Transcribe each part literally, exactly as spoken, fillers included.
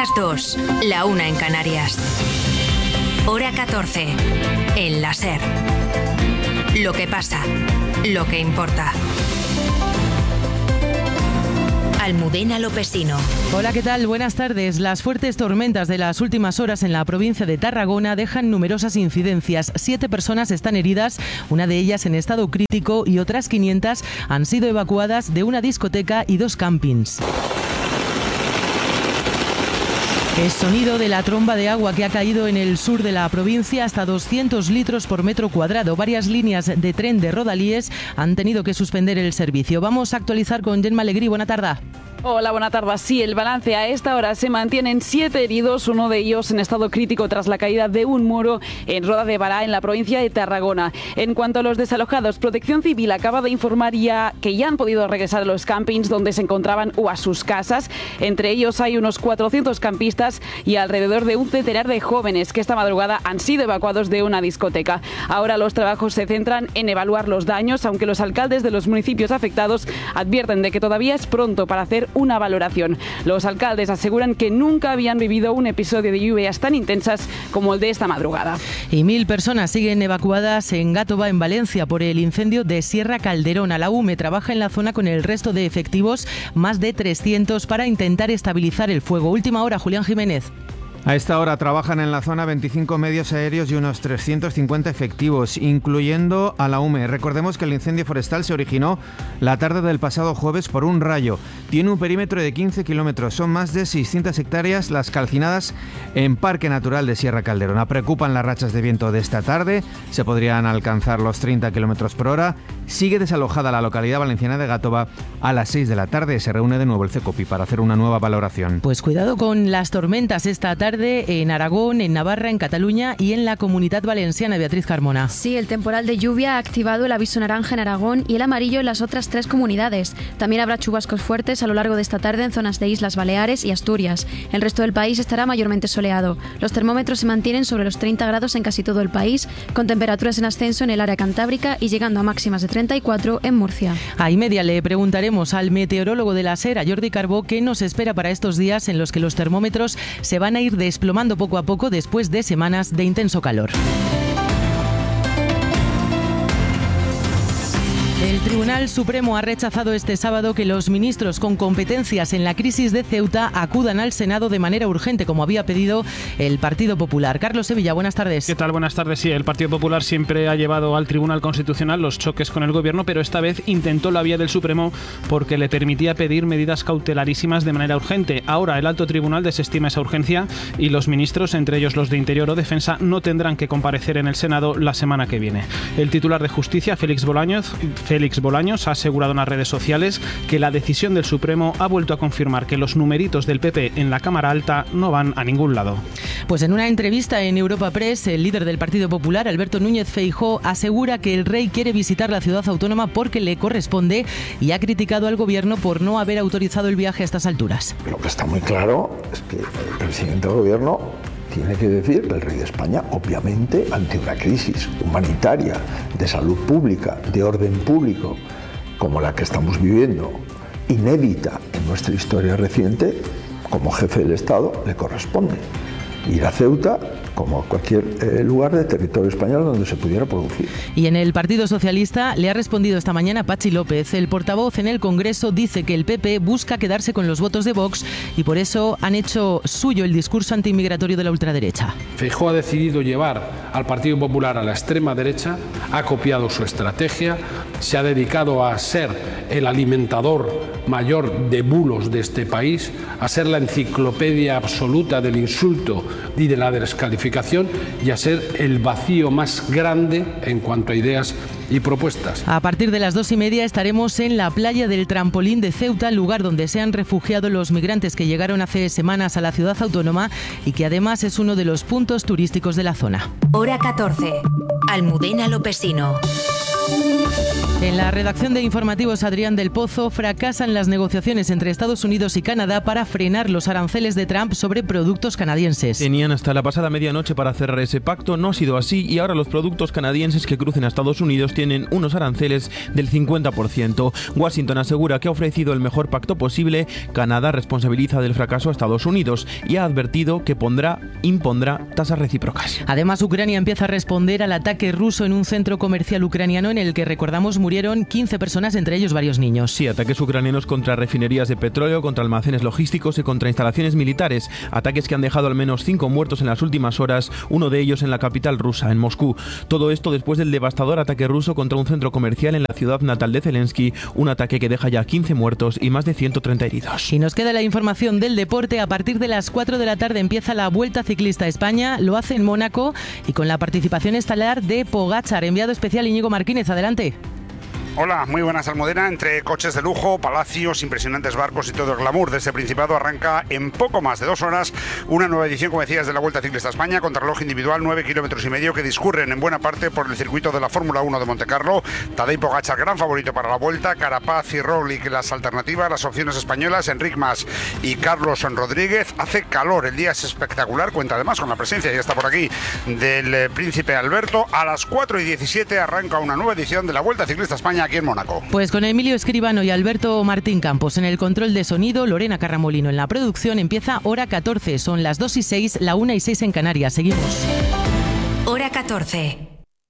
las dos, la una en Canarias. Hora catorce, en la SER. Lo que pasa, lo que importa. Almudena Lopesino. Hola, ¿qué tal? Buenas tardes. Las fuertes tormentas de las últimas horas en la provincia de Tarragona dejan numerosas incidencias. Siete personas están heridas, una de ellas en estado crítico, y otras quinientas han sido evacuadas de una discoteca y dos campings. El sonido de la tromba de agua que ha caído en el sur de la provincia, hasta doscientos litros por metro cuadrado. Varias líneas de tren de Rodalies han tenido que suspender el servicio. Vamos a actualizar con Gemma Alegrí. Buena tarde. Hola, buena tarde. Sí, el balance a esta hora se mantienen siete heridos, uno de ellos en estado crítico tras la caída de un muro en Roda de Bará, en la provincia de Tarragona. En cuanto a los desalojados, Protección Civil acaba de informar ya que ya han podido regresar a los campings donde se encontraban o a sus casas. Entre ellos hay unos cuatrocientos campistas y alrededor de un centenar de jóvenes que esta madrugada han sido evacuados de una discoteca. Ahora los trabajos se centran en evaluar los daños, aunque los alcaldes de los municipios afectados advierten de que todavía es pronto para hacer una valoración. Los alcaldes aseguran que nunca habían vivido un episodio de lluvias tan intensas como el de esta madrugada. Y mil personas siguen evacuadas en Gàtova, en Valencia, por el incendio de Sierra Calderona. La U M E trabaja en la zona con el resto de efectivos, más de trescientos, para intentar estabilizar el fuego. Última hora, Julián Jiménez. A esta hora trabajan en la zona veinticinco medios aéreos y unos trescientos cincuenta efectivos, incluyendo a la U M E. Recordemos que el incendio forestal se originó la tarde del pasado jueves por un rayo. Tiene un perímetro de quince kilómetros. Son más de seiscientas hectáreas las calcinadas en Parque Natural de Sierra Calderona. Preocupan las rachas de viento de esta tarde. Se podrían alcanzar los treinta kilómetros por hora. Sigue desalojada la localidad valenciana de Gàtova. A las seis de la tarde se reúne de nuevo el CECOPI para hacer una nueva valoración. Pues cuidado con las tormentas esta tarde en Aragón, en Navarra, en Cataluña y en la Comunidad Valenciana. Beatriz Carmona. Sí, el temporal de lluvia ha activado el aviso naranja en Aragón y el amarillo en las otras tres comunidades. También habrá chubascos fuertes a lo largo de esta tarde en zonas de Islas Baleares y Asturias. El resto del país estará mayormente soleado. Los termómetros se mantienen sobre los treinta grados en casi todo el país, con temperaturas en ascenso en el área cantábrica y llegando a máximas de treinta y cuatro en Murcia. A y media le preguntaremos al meteorólogo de la SER, a Jordi Carbó, qué nos espera para estos días en los que los termómetros se van a ir desplomando poco a poco después de semanas de intenso calor. El Tribunal Supremo ha rechazado este sábado que los ministros con competencias en la crisis de Ceuta acudan al Senado de manera urgente, como había pedido el Partido Popular. Carlos Sevilla, buenas tardes. ¿Qué tal? Buenas tardes. Sí, el Partido Popular siempre ha llevado al Tribunal Constitucional los choques con el Gobierno, pero esta vez intentó la vía del Supremo porque le permitía pedir medidas cautelarísimas de manera urgente. Ahora el Alto Tribunal desestima esa urgencia y los ministros, entre ellos los de Interior o Defensa, no tendrán que comparecer en el Senado la semana que viene. El titular de Justicia, Félix Bolaños, Félix Bolaños ha asegurado en las redes sociales que la decisión del Supremo ha vuelto a confirmar que los numeritos del P P en la Cámara Alta no van a ningún lado. Pues en una entrevista en Europa Press, el líder del Partido Popular, Alberto Núñez Feijóo, asegura que el rey quiere visitar la ciudad autónoma porque le corresponde y ha criticado al Gobierno por no haber autorizado el viaje a estas alturas. Lo que está muy claro es que el presidente del Gobierno tiene que decir que el rey de España, obviamente, ante una crisis humanitaria, de salud pública, de orden público, como la que estamos viviendo, inédita en nuestra historia reciente, como jefe del Estado, le corresponde ir a Ceuta como a cualquier eh, lugar de territorio español donde se pudiera producir. Y en el Partido Socialista le ha respondido esta mañana Patxi López. El portavoz en el Congreso dice que el P P busca quedarse con los votos de Vox y por eso han hecho suyo el discurso antiinmigratorio de la ultraderecha. Feijóo ha decidido llevar al Partido Popular a la extrema derecha, ha copiado su estrategia, se ha dedicado a ser el alimentador mayor de bulos de este país, a ser la enciclopedia absoluta del insulto y de la descalificación y a ser el vacío más grande en cuanto a ideas y propuestas. A partir de las dos y media estaremos en la playa del Trampolín de Ceuta, lugar donde se han refugiado los migrantes que llegaron hace semanas a la ciudad autónoma y que además es uno de los puntos turísticos de la zona. Hora catorce. Almudena Lopesino. En la redacción de informativos Adrián del Pozo, fracasan las negociaciones entre Estados Unidos y Canadá para frenar los aranceles de Trump sobre productos canadienses. Tenían hasta la pasada medianoche para cerrar ese pacto, no ha sido así y ahora los productos canadienses que crucen a Estados Unidos tienen unos aranceles del cincuenta por ciento. Washington asegura que ha ofrecido el mejor pacto posible. Canadá responsabiliza del fracaso a Estados Unidos y ha advertido que pondrá, impondrá tasas recíprocas. Además, Ucrania empieza a responder al ataque ruso en un centro comercial ucraniano en el que, recordamos, murieron quince personas, entre ellos varios niños. Sí, ataques ucranianos contra refinerías de petróleo, contra almacenes logísticos y contra instalaciones militares. Ataques que han dejado al menos cinco muertos en las últimas horas, uno de ellos en la capital rusa, en Moscú. Todo esto después del devastador ataque ruso contra un centro comercial en la ciudad natal de Zelensky, un ataque que deja ya quince muertos y más de ciento treinta heridos. Y nos queda la información del deporte. A partir de las cuatro de la tarde empieza la Vuelta Ciclista a España, lo hace en Mónaco y con la participación estelar de Pogačar. Enviado especial Íñigo Martínez, adelante. Hola, muy buenas, Almudena. Entre coches de lujo, palacios, impresionantes barcos y todo el glamour de este Principado arranca en poco más de dos horas una nueva edición, como decías, de la Vuelta Ciclista a España, contrarreloj individual, nueve kilómetros y medio que discurren en buena parte por el circuito de la Fórmula uno de Montecarlo. Tadej Pogačar, gran favorito para la Vuelta, Carapaz y Roglic las alternativas, las opciones españolas, Enric Mas y Carlos Rodríguez. Hace calor, el día es espectacular, cuenta además con la presencia, ya está por aquí, del Príncipe Alberto. A las cuatro y diecisiete arranca una nueva edición de la Vuelta Ciclista a España aquí en Mónaco. Pues con Emilio Escribano y Alberto Martín Campos en el control de sonido, Lorena Carramolino en la producción, empieza hora catorce. Son las dos y seis, la una y seis en Canarias. Seguimos. Hora catorce.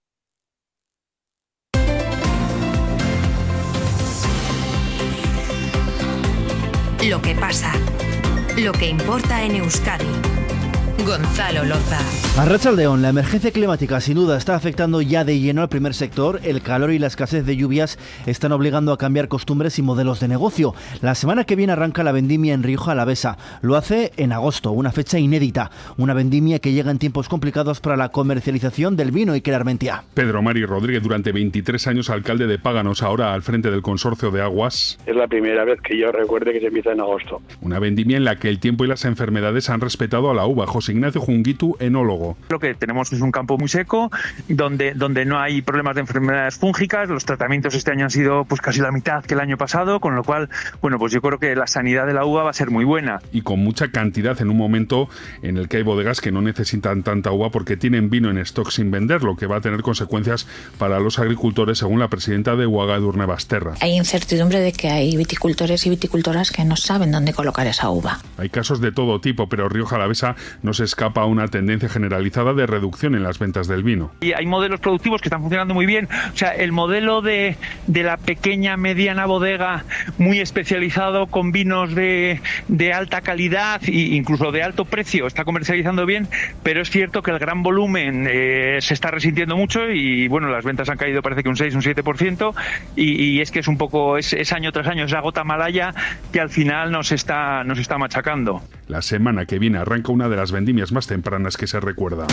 Lo que pasa, lo que importa en Euskadi. Gonzalo Loza. Arratsaldeon, la emergencia climática sin duda está afectando ya de lleno al primer sector. El calor y la escasez de lluvias están obligando a cambiar costumbres y modelos de negocio. La semana que viene arranca la vendimia en Rioja Alavesa. Lo hace en agosto, una fecha inédita. Una vendimia que llega en tiempos complicados para la comercialización del vino y Armentia. Pedro Mari Rodríguez, durante veintitrés años alcalde de Páganos, ahora al frente del consorcio de aguas. Es la primera vez que yo recuerde que se empieza en agosto. Una vendimia en la que el tiempo y las enfermedades han respetado a la uva. José Ignacio Junguitu, enólogo. Lo que tenemos es un campo muy seco, donde, donde no hay problemas de enfermedades fúngicas. Los tratamientos este año han sido pues casi la mitad que el año pasado, con lo cual, bueno, pues yo creo que la sanidad de la uva va a ser muy buena. Y con mucha cantidad en un momento en el que hay bodegas que no necesitan tanta uva porque tienen vino en stock sin vender, lo que va a tener consecuencias para los agricultores, según la presidenta de Uaga, Edurne Basterra. Hay incertidumbre de que hay viticultores y viticultoras que no saben dónde colocar esa uva. Hay casos de todo tipo, pero Rioja Alavesa no se escapa a una tendencia generalizada de reducción en las ventas del vino. Y hay modelos productivos que están funcionando muy bien. O sea, el modelo de, de la pequeña, mediana bodega muy especializado con vinos de, de alta calidad e incluso de alto precio está comercializando bien, pero es cierto que el gran volumen eh, se está resintiendo mucho y bueno, las ventas han caído parece que un seis, un siete por ciento y, y es que es un poco, es, es año tras año, es la gota malaya que al final nos está, nos está machacando. La semana que viene arranca una de las vendimias más tempranas que se recuerda.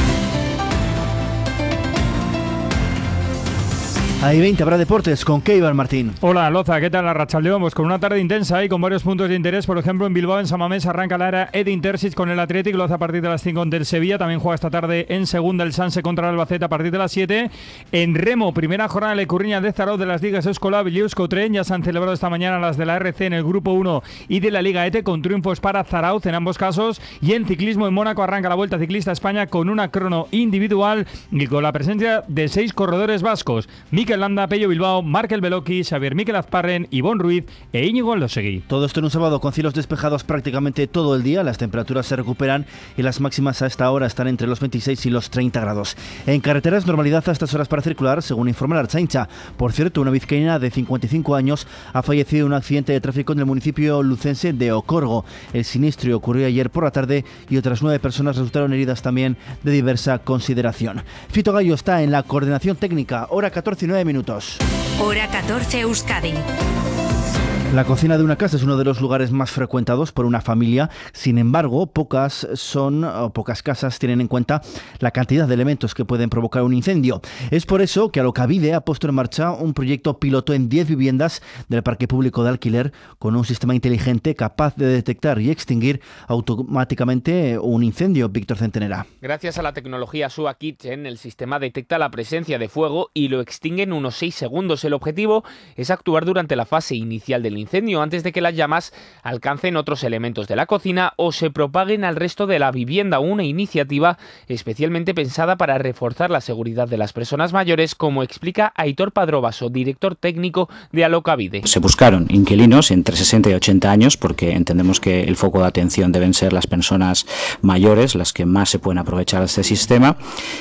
Hay veinte, habrá deportes con Keibar Martín. Hola Loza, ¿qué tal? Arratsaldeon, pues con una tarde intensa y con varios puntos de interés. Por ejemplo, en Bilbao, en San Mamés, arranca la era Edin Terzic con el Athletic, lo hace a partir de las cinco del Sevilla. También juega esta tarde en segunda el Sanse contra el Albacete a partir de las siete. En remo, primera jornada de Lecurriña de Zarao de las ligas Euskolab y Euskotren. Ya se han celebrado esta mañana las de la R C en el grupo uno y de la Liga E T E con triunfos para Zarauz en ambos casos. Y en ciclismo en Mónaco arranca la Vuelta Ciclista a España con una crono individual y con la presencia de seis corredores vascos: Mikel Landa, Pello Bilbao, Markel Beloki, Xavier Mikel Azparren, Ivonne Ruiz e Íñigo Elosegui. Todo esto en un sábado con cielos despejados prácticamente todo el día. Las temperaturas se recuperan y las máximas a esta hora están entre los veintiséis y los treinta grados. En carreteras, normalidad a estas horas para circular, según informa la Ertzaintza. Por cierto, una vizcaína de cincuenta y cinco años ha fallecido en un accidente de tráfico en el municipio lucense de Ocorgo. El sinistro ocurrió ayer por la tarde y otras nueve personas resultaron heridas también de diversa consideración. Fito Gallo está en la coordinación técnica. Hora catorce y nueve minutos. Hora catorce Euskadi. La cocina de una casa es uno de los lugares más frecuentados por una familia. Sin embargo, pocas son o pocas casas tienen en cuenta la cantidad de elementos que pueden provocar un incendio. Es por eso que Alokabide ha puesto en marcha un proyecto piloto en diez viviendas del parque público de alquiler con un sistema inteligente capaz de detectar y extinguir automáticamente un incendio. Víctor Centenera. Gracias a la tecnología SUA Kitchen, el sistema detecta la presencia de fuego y lo extingue en unos seis segundos. El objetivo es actuar durante la fase inicial del incendio antes de que las llamas alcancen otros elementos de la cocina o se propaguen al resto de la vivienda, una iniciativa especialmente pensada para reforzar la seguridad de las personas mayores, como explica Aitor Padrovaso, director técnico de Alokabide. Se buscaron inquilinos entre sesenta y ochenta años porque entendemos que el foco de atención deben ser las personas mayores, las que más se pueden aprovechar de este sistema,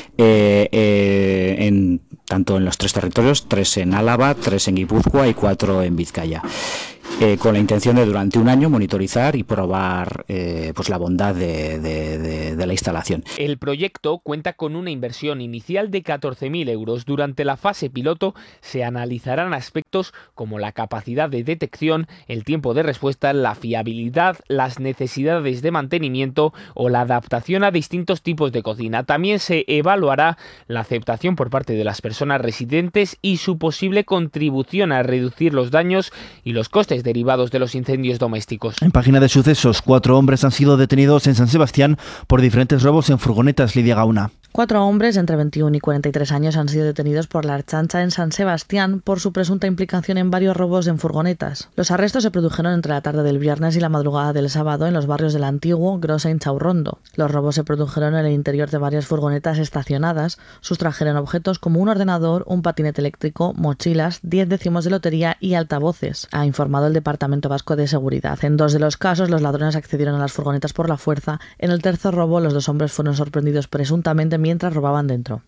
eh, eh, en, tanto en los tres territorios, tres en Álava, tres en Guipúzcoa y cuatro en Vizcaya. Eh, con la intención de durante un año monitorizar y probar eh, pues la bondad de, de, de, de la instalación. El proyecto cuenta con una inversión inicial de catorce mil euros. Durante la fase piloto se analizarán aspectos como la capacidad de detección, el tiempo de respuesta, la fiabilidad, las necesidades de mantenimiento o la adaptación a distintos tipos de cocina. También se evaluará la aceptación por parte de las personas residentes y su posible contribución a reducir los daños y los costes derivados de los incendios domésticos. En página de sucesos, cuatro hombres han sido detenidos en San Sebastián por diferentes robos en furgonetas. Lidia Gauna. Cuatro hombres entre veintiuno y cuarenta y tres años han sido detenidos por la Ertzaintza en San Sebastián por su presunta implicación en varios robos en furgonetas. Los arrestos se produjeron entre la tarde del viernes y la madrugada del sábado en los barrios del Antiguo, Grosa y Chaurrondo. Los robos se produjeron en el interior de varias furgonetas estacionadas. Sustrajeron objetos como un ordenador, un patinete eléctrico, mochilas, diez décimos de lotería y altavoces, ha informado el Departamento Vasco de Seguridad. En dos de los casos, los ladrones accedieron a las furgonetas por la fuerza. En el tercer robo, los dos hombres fueron sorprendidos presuntamente mientras robaban dentro.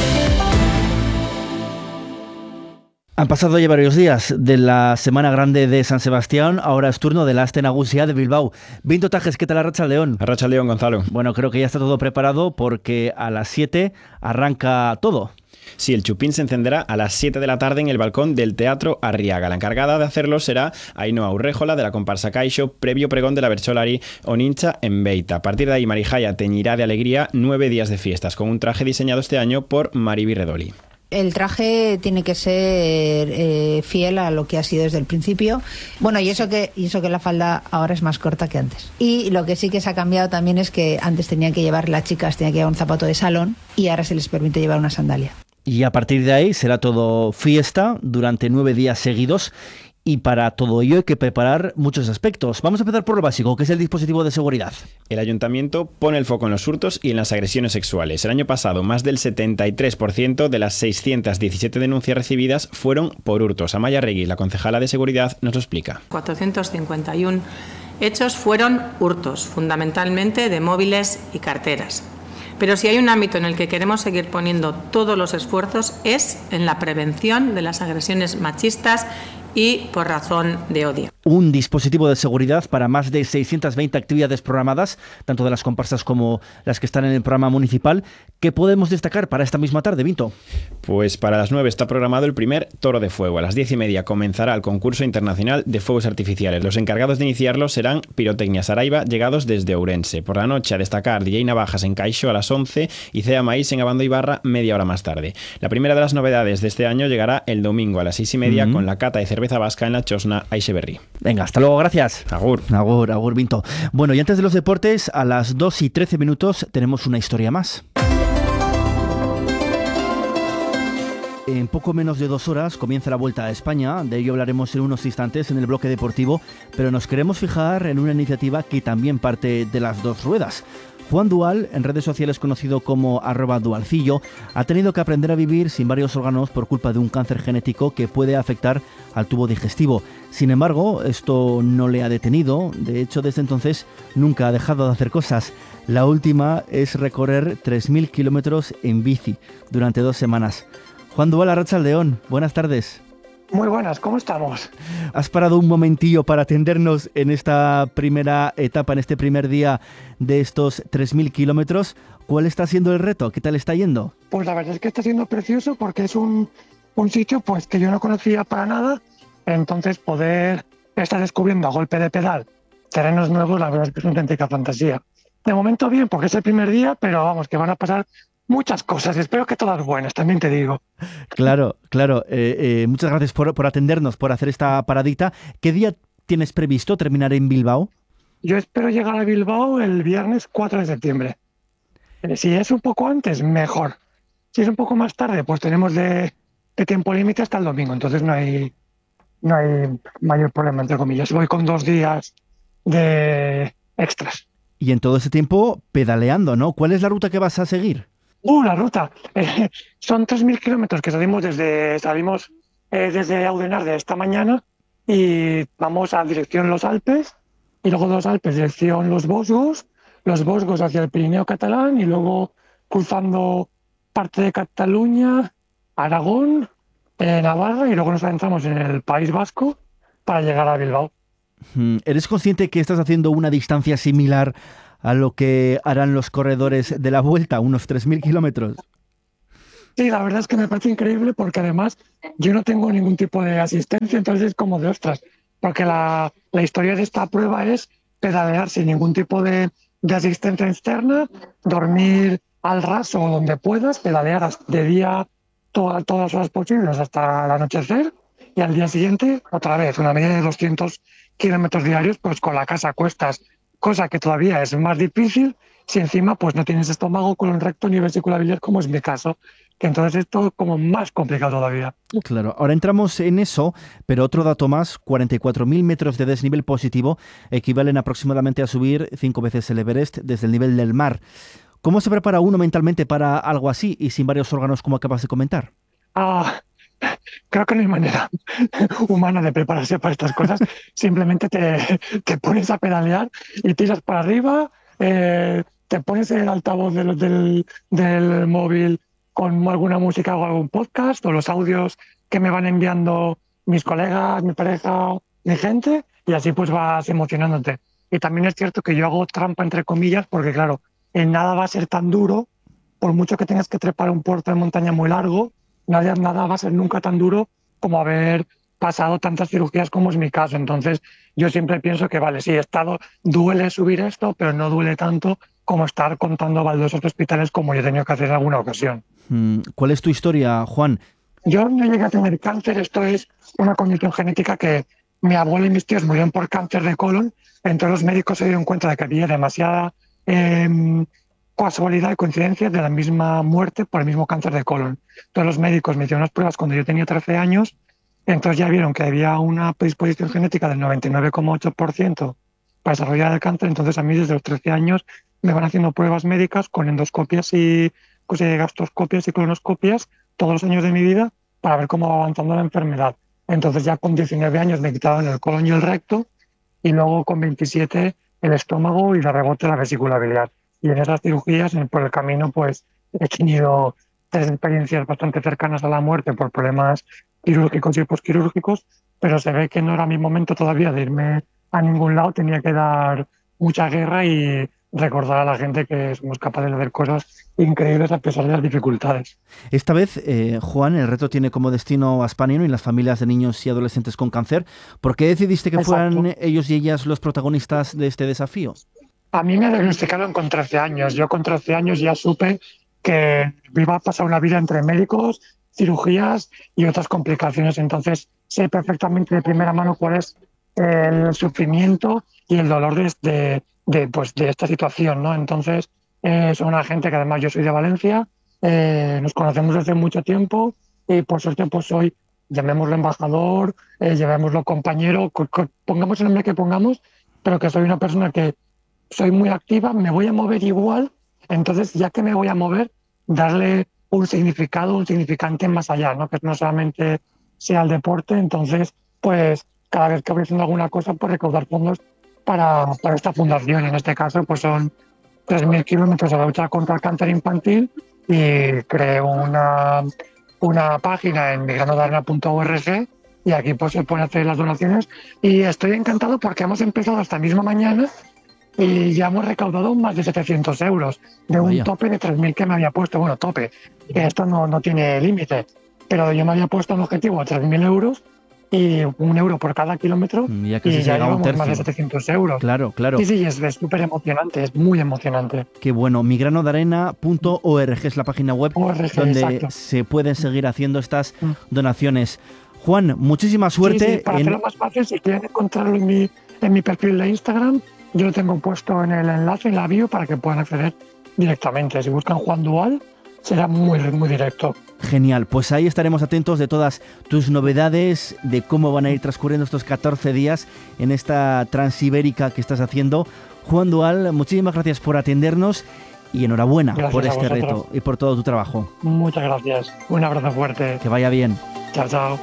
Han pasado ya varios días de la Semana Grande de San Sebastián, ahora es turno de la Aste Nagusia de Bilbao. Vinto Tajes, ¿qué tal Arratsaldeon? Arratsaldeon, Gonzalo. Bueno, creo que ya está todo preparado porque a las siete arranca todo. Sí, el chupín se encenderá a las siete de la tarde en el balcón del Teatro Arriaga. La encargada de hacerlo será Ainhoa Urréjola, de la comparsa Caixo, previo pregón de la bertsolari Onincha en Beita. A partir de ahí, Marijaya teñirá de alegría nueve días de fiestas, con un traje diseñado este año por Mariby Redoli. El traje tiene que ser eh, fiel a lo que ha sido desde el principio. Bueno, y eso que y eso que la falda ahora es más corta que antes. Y lo que sí que se ha cambiado también es que antes tenían que llevar, las chicas tenían que llevar un zapato de salón y ahora se les permite llevar una sandalia. Y a partir de ahí será todo fiesta durante nueve días seguidos. Y para todo ello hay que preparar muchos aspectos. Vamos a empezar por lo básico, que es el dispositivo de seguridad. El ayuntamiento pone el foco en los hurtos y en las agresiones sexuales. El año pasado, más del setenta y tres por ciento de las seiscientas diecisiete denuncias recibidas fueron por hurtos. Amaya Regui, la concejala de Seguridad, nos lo explica. cuatrocientos cincuenta y uno hechos fueron hurtos, fundamentalmente de móviles y carteras. Pero si hay un ámbito en el que queremos seguir poniendo todos los esfuerzos es en la prevención de las agresiones machistas y por razón de odio. Un dispositivo de seguridad para más de seiscientas veinte actividades programadas, tanto de las comparsas como las que están en el programa municipal. ¿Qué podemos destacar para esta misma tarde, Vinto? Pues para las nueve está programado el primer Toro de Fuego. A las diez y media comenzará el concurso internacional de fuegos artificiales. Los encargados de iniciarlo serán Pirotecnia Saraiva, llegados desde Ourense. Por la noche a destacar D J Navajas en Caixo a las once y Cea Maíz en Abando Ibarra media hora más tarde. La primera de las novedades de este año llegará el domingo a las seis y media uh-huh. con la cata de cerveza vasca en la Chosna Aixeberri. Venga, hasta luego, gracias. Agur. Agur, agur, Vinto. Bueno, y antes de los deportes, a las dos y trece minutos tenemos una historia más. En poco menos de dos horas comienza la Vuelta a España, de ello hablaremos en unos instantes en el bloque deportivo, pero nos queremos fijar en una iniciativa que también parte de las dos ruedas. Juan Dual, en redes sociales conocido como arroba dualcillo, ha tenido que aprender a vivir sin varios órganos por culpa de un cáncer genético que puede afectar al tubo digestivo. Sin embargo, esto no le ha detenido, de hecho desde entonces nunca ha dejado de hacer cosas. La última es recorrer tres mil kilómetros en bici durante dos semanas. Juan Dual, Arratsaldeon, buenas tardes. Muy buenas, ¿cómo estamos? ¿Has parado un momentillo para atendernos en esta primera etapa, en este primer día de estos tres mil kilómetros? ¿Cuál está siendo el reto? ¿Qué tal está yendo? Pues la verdad es que está siendo precioso porque es un, un sitio pues que yo no conocía para nada. Entonces poder estás descubriendo a golpe de pedal terrenos nuevos, la verdad es que es una auténtica fantasía. De momento bien, porque es el primer día, pero vamos, que van a pasar muchas cosas, espero que todas buenas, también te digo. Claro, claro. Eh, eh, muchas gracias por, por atendernos, por hacer esta paradita. ¿Qué día tienes previsto terminar en Bilbao? Yo espero llegar a Bilbao el viernes cuatro de septiembre. Eh, si es un poco antes, mejor. Si es un poco más tarde, pues tenemos de, de tiempo límite hasta el domingo, entonces no hay, no hay mayor problema, entre comillas. Voy con dos días de extras. Y en todo ese tiempo pedaleando, ¿no? ¿Cuál es la ruta que vas a seguir? Uh, la ruta. Eh, son tres mil kilómetros que salimos desde salimos eh, desde Audenarde esta mañana y vamos a dirección Los Alpes y luego de Los Alpes dirección Los Vosgos, Los Vosgos hacia el Pirineo catalán y luego cruzando parte de Cataluña, Aragón, eh, Navarra y luego nos adentramos en el País Vasco para llegar a Bilbao. ¿Eres consciente que estás haciendo una distancia similar a lo que harán los corredores de la Vuelta, unos tres mil kilómetros? Sí, la verdad es que me parece increíble porque además yo no tengo ningún tipo de asistencia, entonces es como de ostras, porque la, la historia de esta prueba es pedalear sin ningún tipo de, de asistencia externa, dormir al raso donde puedas, pedalear de día toda, todas las horas posibles hasta el anochecer y al día siguiente otra vez, una media de doscientos kilómetros diarios, pues con la casa a cuestas, cosa que todavía es más difícil si encima pues no tienes estómago, colon recto ni vesícula biliar, como es mi caso, que entonces esto es como más complicado todavía. Claro, ahora entramos en eso, pero otro dato más, cuarenta y cuatro mil metros de desnivel positivo equivalen aproximadamente a subir cinco veces el Everest desde el nivel del mar. ¿Cómo se prepara uno mentalmente para algo así y sin varios órganos como acabas de comentar? Ah, creo que no hay manera humana de prepararse para estas cosas. Simplemente te, te pones a pedalear y tiras para arriba, eh, te pones el altavoz del, del, del móvil con alguna música o algún podcast o los audios que me van enviando mis colegas, mi pareja, mi gente, y así pues vas emocionándote. Y también es cierto que yo hago trampa entre comillas porque claro, en nada va a ser tan duro, por mucho que tengas que trepar un puerto de montaña muy largo, nada, nada va a ser nunca tan duro como haber pasado tantas cirugías como es mi caso. Entonces yo siempre pienso que vale, sí, he estado, duele subir esto, pero no duele tanto como estar contando baldosos hospitales como yo he tenido que hacer en alguna ocasión. ¿Cuál es tu historia, Juan? Yo no llegué a tener cáncer, esto es una condición genética que mi abuela y mis tíos murieron por cáncer de colon, entonces los médicos se dieron cuenta de que había demasiada eh, casualidad y coincidencia de la misma muerte por el mismo cáncer de colon. Entonces los médicos me hicieron unas pruebas cuando yo tenía trece años, entonces ya vieron que había una predisposición genética del noventa y nueve coma ocho por ciento para desarrollar el cáncer, entonces a mí desde los trece años me van haciendo pruebas médicas con endoscopias y pues, gastroscopias y colonoscopias todos los años de mi vida para ver cómo va avanzando la enfermedad. Entonces ya con diecinueve años me quitaban el colon y el recto y luego con veintisiete el estómago y de rebote la vesícula biliar. Y en esas cirugías, por el camino, pues he tenido tres experiencias bastante cercanas a la muerte por problemas quirúrgicos y posquirúrgicos, pero se ve que no era mi momento todavía de irme a ningún lado, tenía que dar mucha guerra y recordar a la gente que somos capaces de hacer cosas increíbles a pesar de las dificultades. Esta vez, eh, Juan, el reto tiene como destino a España y las familias de niños y adolescentes con cáncer. ¿Por qué decidiste que Exacto. fueran ellos y ellas los protagonistas de este desafío? A mí me diagnosticaron con trece años. Yo con trece años ya supe que iba a pasar una vida entre médicos, cirugías y otras complicaciones. Entonces sé perfectamente de primera mano cuál es el sufrimiento y el dolor de, de, de, pues, de esta situación, ¿no? Entonces eh, soy una gente que además yo soy de Valencia, eh, nos conocemos desde mucho tiempo y por suerte pues soy, llamémoslo embajador, eh, llamémoslo compañero, co- co- pongamos el nombre que pongamos, pero que soy una persona que soy muy activa, me voy a mover igual, entonces ya que me voy a mover, darle un significado, un significante más allá, ¿no? Que no solamente sea el deporte, entonces pues cada vez que voy haciendo alguna cosa, pues recaudar fondos para, para esta fundación. En este caso, pues son tres mil kilómetros a la lucha contra el cáncer infantil y creo una, una página en migranodarna punto org y aquí pues se pueden hacer las donaciones y estoy encantado porque hemos empezado esta misma mañana y ya hemos recaudado más de setecientos euros de un Vaya. tope de tres mil que me había puesto. Bueno, tope, que esto no, no tiene límite, pero yo me había puesto un objetivo de tres mil euros y un euro por cada kilómetro Ya casi y se ya llega a un llevamos más de tercio. setecientos euros. Claro, claro. Sí, sí, es súper emocionante, es muy emocionante. Qué bueno. migranodearena punto org es la página web O R G, donde exacto. se pueden seguir haciendo estas donaciones. Juan, muchísima suerte. Sí, sí, para en- hacerlo más fácil, si quieren encontrarlo en mi, en mi perfil de Instagram, yo lo tengo puesto en el enlace, en la bio, para que puedan acceder directamente. Si buscan Juan Dual, será muy, muy directo. Genial, pues ahí estaremos atentos de todas tus novedades, de cómo van a ir transcurriendo estos catorce días en esta transibérica que estás haciendo. Juan Dual, muchísimas gracias por atendernos y enhorabuena Gracias por a este vosotros. reto y por todo tu trabajo. Muchas gracias. Un abrazo fuerte. Que vaya bien. Chao, chao.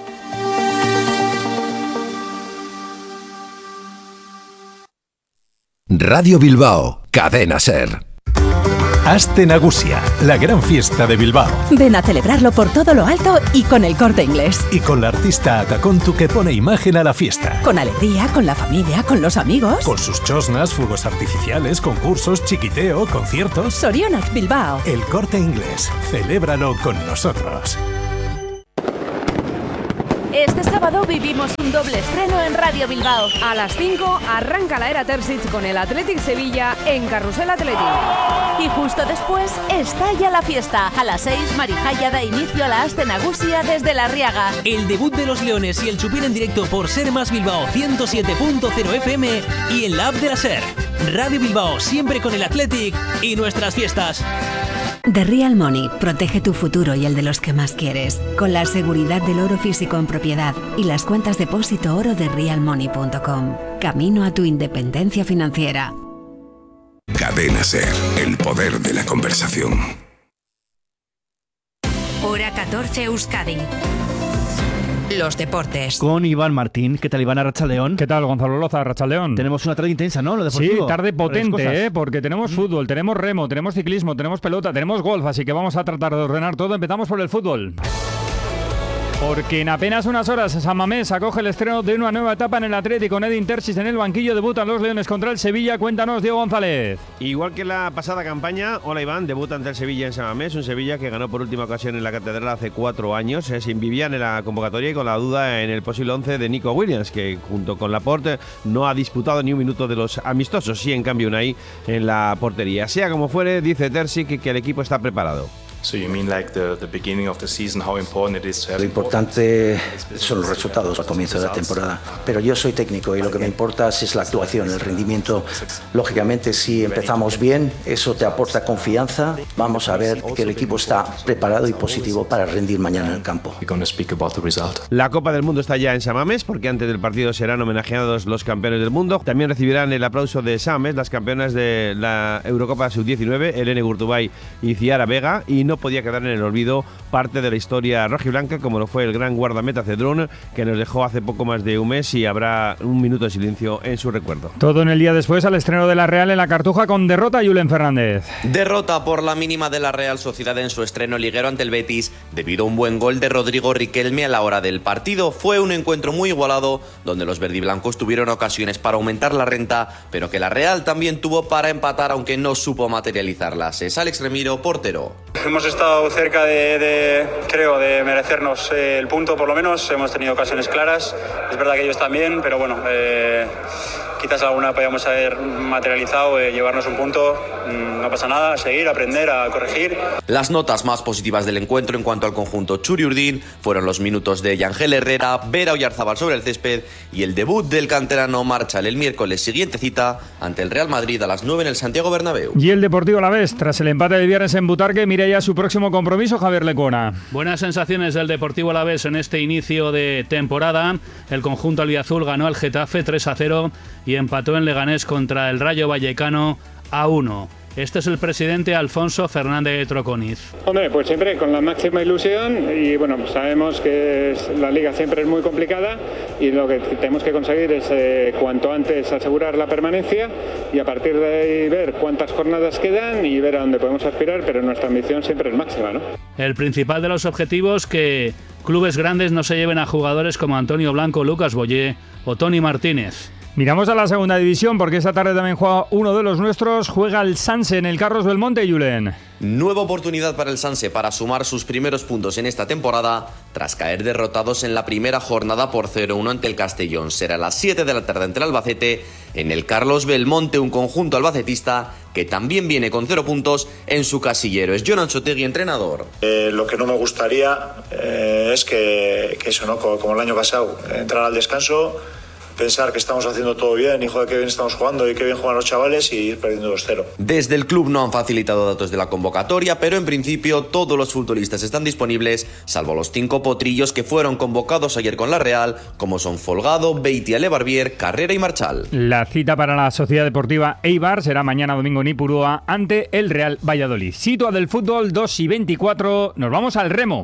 Radio Bilbao, Cadena Ser. Aste Nagusia, la gran fiesta de Bilbao. Ven a celebrarlo por todo lo alto y con el Corte Inglés. Y con la artista Atacontu que pone imagen a la fiesta. Con alegría, con la familia, con los amigos. Con sus chosnas, fuegos artificiales, concursos, chiquiteo, conciertos. Sorionak Bilbao. El Corte Inglés, celébralo con nosotros. Este sábado vivimos un doble estreno en Radio Bilbao. A las cinco arranca la era Terzic con el Athletic Sevilla en Carrusel Athletic. Y justo después estalla la fiesta. A las seis Marijaya da inicio a la Aste Nagusia desde La Riaga. El debut de los Leones y el Chupín en directo por Ser Más Bilbao ciento siete punto cero F M y en la app de la Ser. Radio Bilbao, siempre con el Athletic y nuestras fiestas. The Real Money protege tu futuro y el de los que más quieres, con la seguridad del oro físico en propiedad y las cuentas depósito oro de real money punto com. Camino a tu independencia financiera. Cadena Ser, el poder de la conversación. Hora catorce Euskadi. Los deportes. Con Iván Martín. ¿Qué tal, Iván? Arratsaldeón. ¿Qué tal, Gonzalo Loza? Arratsaldeón. Tenemos una tarde intensa, ¿no? Lo deportivo. Sí, tarde Varias cosas. potente, ¿eh? Porque tenemos fútbol, tenemos remo, tenemos ciclismo, tenemos pelota, tenemos golf, así que vamos a tratar de ordenar todo. Empezamos por el fútbol. Porque en apenas unas horas San Mamés acoge el estreno de una nueva etapa en el Atlético. Con Edin Terzic en el banquillo debutan los Leones contra el Sevilla. Cuéntanos, Diego González. Igual que la pasada campaña, hola Iván, debuta ante el Sevilla en San Mamés, un Sevilla que ganó por última ocasión en la Catedral hace cuatro años, eh, sin Vivian en la convocatoria y con la duda en el posible once de Nico Williams, que junto con Laporte no ha disputado ni un minuto de los amistosos, sí en cambio Unai en la portería. Sea como fuere, dice Terzic que el equipo está preparado. Lo importante son los resultados al comienzo de la temporada, pero yo soy técnico y lo que me importa es la actuación, el rendimiento. Lógicamente, si empezamos bien, eso te aporta confianza. Vamos a ver que el equipo está preparado y positivo para rendir mañana en el campo. La Copa del Mundo está ya en San Mamés, porque antes del partido serán homenajeados los campeones del mundo. También recibirán el aplauso de San Mamés las campeonas de la Eurocopa sub diecinueve, Elene Gurtubay y Ciara Vega, y no podía quedar en el olvido parte de la historia rojiblanca, como lo fue el gran guardameta Cedrún, que nos dejó hace poco más de un mes, y habrá un minuto de silencio en su recuerdo. Todo en el día después al estreno de la Real en la Cartuja con derrota a Julen Fernández. Derrota por la mínima de la Real Sociedad en su estreno liguero ante el Betis debido a un buen gol de Rodrigo Riquelme a la hora del partido. Fue un encuentro muy igualado donde los verdiblancos tuvieron ocasiones para aumentar la renta, pero que la Real también tuvo para empatar, aunque no supo materializarlas. Es Alex Remiro, portero. Hemos estado cerca de, de creo, de merecernos eh, el punto por lo menos. Hemos tenido ocasiones claras. Es verdad que ellos también, pero bueno, eh, quizás alguna podíamos haber materializado, eh, llevarnos un punto. Mm, no pasa nada, a seguir, a aprender, a corregir. Las notas más positivas del encuentro en cuanto al conjunto Churiurdin fueron los minutos de Yangel Herrera, Vera Oyarzábal sobre el césped y el debut del canterano Marchal el miércoles siguiente cita ante el Real Madrid a las nueve en el Santiago Bernabéu. Y el Deportivo Alavés, tras el empate del viernes en Butarque, mira ya su próximo compromiso, Javier Lecuona. Buenas sensaciones del Deportivo Alavés en este inicio de temporada. El conjunto albiazul ganó al Getafe tres a cero y empató en Leganés contra el Rayo Vallecano a uno. Este es el presidente Alfonso Fernández Troconiz. Hombre, pues siempre con la máxima ilusión y bueno, pues sabemos que es, la liga siempre es muy complicada y lo que tenemos que conseguir es eh, cuanto antes asegurar la permanencia y a partir de ahí ver cuántas jornadas quedan y ver a dónde podemos aspirar, pero nuestra ambición siempre es máxima, ¿no? El principal de los objetivos, que clubes grandes no se lleven a jugadores como Antonio Blanco, Lucas Boyé o Toni Martínez. Miramos a la segunda división porque esta tarde también juega uno de los nuestros, juega el Sanse en el Carlos Belmonte, Julen. Nueva oportunidad para el Sanse para sumar sus primeros puntos en esta temporada, tras caer derrotados en la primera jornada por cero uno ante el Castellón. Será a las siete de la tarde ante el Albacete, en el Carlos Belmonte, un conjunto albacetista que también viene con cero puntos en su casillero. Es Jonan Sotegui, entrenador. Eh, lo que no me gustaría eh, es que, que eso, ¿no? Como, como el año pasado, entrar al descanso, pensar que estamos haciendo todo bien, y joder, qué bien estamos jugando y qué bien juegan los chavales, y ir perdiendo dos cero. Desde el club no han facilitado datos de la convocatoria, pero en principio todos los futbolistas están disponibles, salvo los cinco potrillos que fueron convocados ayer con la Real, como son Folgado, Beitia, Lebarbier, Carrera y Marchal. La cita para la Sociedad Deportiva Eibar será mañana domingo en Ipurúa ante el Real Valladolid. Situa del fútbol, dos y veinticuatro, nos vamos al remo.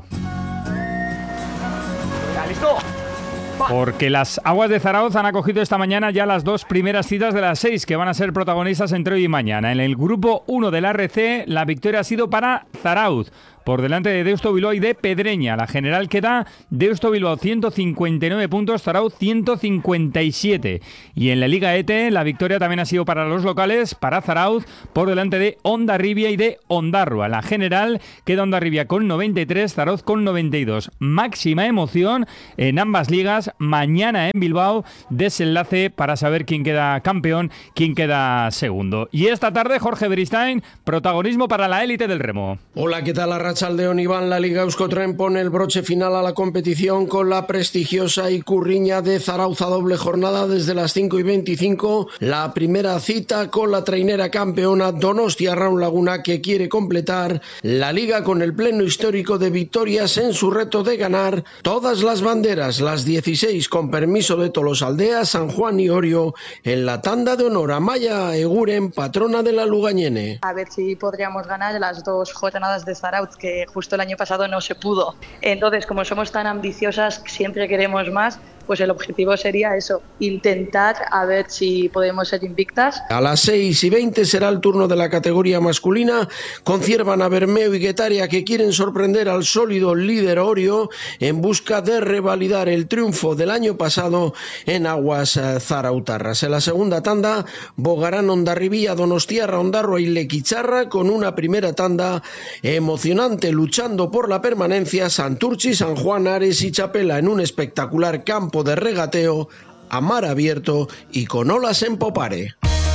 ¿Listo? Porque las aguas de Zarauz han acogido esta mañana ya las dos primeras citas de las seis que van a ser protagonistas entre hoy y mañana. En el grupo uno del A R C, la victoria ha sido para Zarauz, por delante de Deusto Bilbao y de Pedreña. La general queda Deusto Bilbao ciento cincuenta y nueve puntos, Zarauz ciento cincuenta y siete. Y en la Liga E T, la victoria también ha sido para los locales, para Zarauz, por delante de Hondarribia y de Ondarrua. La general queda Hondarribia con noventa y tres, Zarauz con noventa y dos. Máxima emoción en ambas ligas. Mañana en Bilbao, desenlace para saber quién queda campeón, quién queda segundo. Y esta tarde, Jorge Beristain, protagonismo para la élite del remo. Hola, ¿qué tal? Arratsaldeon, Iván. La Liga Euskotren pone el broche final a la competición con la prestigiosa Ikurriña de Zarauz a doble jornada desde las cinco y veinticinco. La primera cita con la trainera campeona Donostia Raun Laguna, que quiere completar la Liga con el pleno histórico de victorias en su reto de ganar todas las banderas, las dieciséis con permiso de Tolosaldea, San Juan y Orio, en la tanda de honor a Maya Eguren, patrona de la Lugañene. A ver si podríamos ganar las dos jornadas de Zarauz, que justo el año pasado no se pudo. Entonces, como somos tan ambiciosas, siempre queremos más, pues el objetivo sería eso, intentar a ver si podemos ser invictas. A las seis y veinte será el turno de la categoría masculina, con Ciervana, Bermeo y Guetaria, que quieren sorprender al sólido líder Orio en busca de revalidar el triunfo del año pasado en aguas zarautarras. En la segunda tanda bogarán Hondarribia, Donostiarra, Ondarroa y Lequicharra, con una primera tanda emocionante luchando por la permanencia Santurchi, San Juan, Ares y Chapela, en un espectacular campo de regateo a mar abierto y con olas en popare.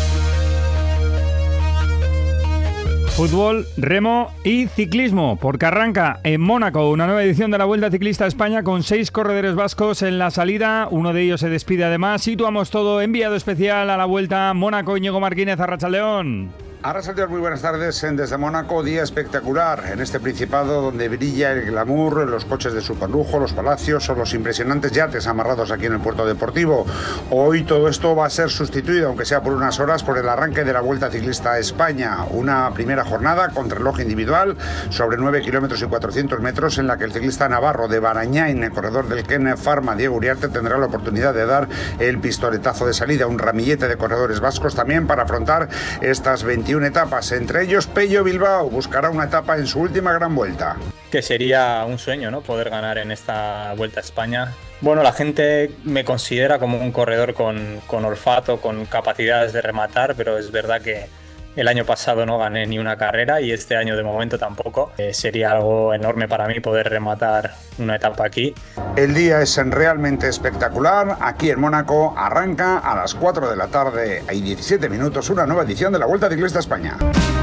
Fútbol, remo y ciclismo, porque arranca en Mónaco una nueva edición de la Vuelta Ciclista a España con seis corredores vascos en la salida. Uno de ellos se despide además. Situamos todo, enviado especial a la Vuelta Mónaco, Íñigo Martínez, Arratsaldeon. Arratsaldeon, muy buenas tardes. Desde Mónaco, día espectacular en este principado donde brilla el glamour, los coches de superlujo, los palacios o los impresionantes yates amarrados aquí en el puerto deportivo. Hoy todo esto va a ser sustituido, aunque sea por unas horas, por el arranque de la Vuelta Ciclista a España. Una primera jornada con reloj individual sobre nueve kilómetros y cuatrocientos metros, en la que el ciclista navarro de Barañain, el corredor del Ken Pharma, Diego Uriarte, tendrá la oportunidad de dar el pistoletazo de salida. Un ramillete de corredores vascos también para afrontar estas veintiuna etapas. Entre ellos, Pello Bilbao buscará una etapa en su última gran vuelta. Que sería un sueño, ¿no?, poder ganar en esta Vuelta a España. Bueno, la gente me considera como un corredor con, con olfato, con capacidades de rematar, pero es verdad que el año pasado no gané ni una carrera y este año de momento tampoco. Eh, sería algo enorme para mí poder rematar una etapa aquí. El día es realmente espectacular. Aquí en Mónaco arranca a las cuatro de la tarde y diecisiete minutos una nueva edición de la Vuelta Ciclista a España.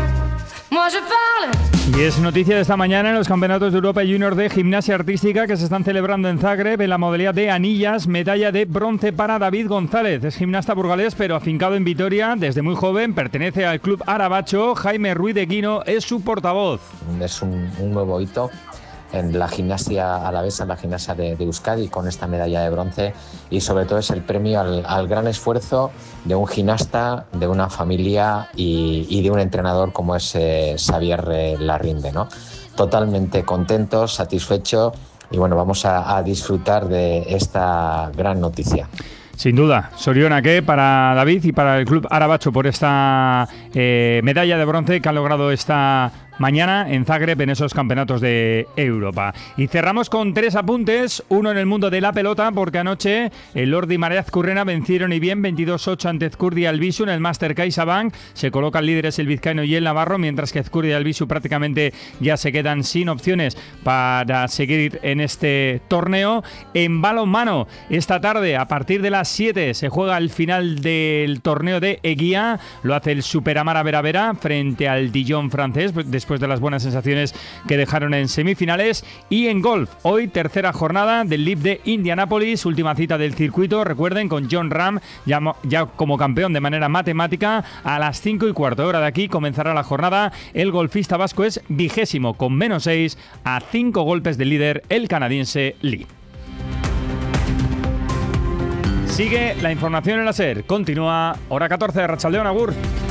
Y es noticia de esta mañana en los Campeonatos de Europa Junior de Gimnasia Artística que se están celebrando en Zagreb en la modalidad de anillas, medalla de bronce para David González. Es gimnasta burgalés pero afincado en Vitoria desde muy joven, pertenece al club Arabacho. Jaime Ruiz de Guino es su portavoz. Es un, un nuevo hito en la gimnasia alavesa, en la gimnasia de, de Euskadi, con esta medalla de bronce, y sobre todo es el premio al, al gran esfuerzo de un gimnasta, de una familia y, y de un entrenador como es eh, Xavier eh, Larrinde, ¿no? Totalmente contento, satisfecho y bueno, vamos a, a disfrutar de esta gran noticia. Sin duda, sorionaque para David y para el club Arabacho por esta eh, medalla de bronce que han logrado esta mañana en Zagreb en esos campeonatos de Europa. Y cerramos con tres apuntes, uno en el mundo de la pelota, porque anoche el Lordi y María Azcurrena vencieron y bien veintidós ocho ante Ezcurdia y Albisu en el Master CaixaBank. Se colocan líderes el vizcaíno y el navarro, mientras que Ezcurdia y Albisu prácticamente ya se quedan sin opciones para seguir en este torneo. En balonmano, esta tarde a partir de las siete se juega el final del torneo de Eguía. Lo hace el Superamara Vera Vera frente al Dijon francés, después de las buenas sensaciones que dejaron en semifinales. Y en golf, hoy tercera jornada del L I B de Indianápolis, última cita del circuito, recuerden, con John Ram ya, ya como campeón de manera matemática. A las cinco y cuarto hora de aquí comenzará la jornada. El golfista vasco es vigésimo con menos seis a cinco golpes del líder, el canadiense Lee. Sigue la información en la SER. Continúa hora catorce de Arratsaldeon, agur.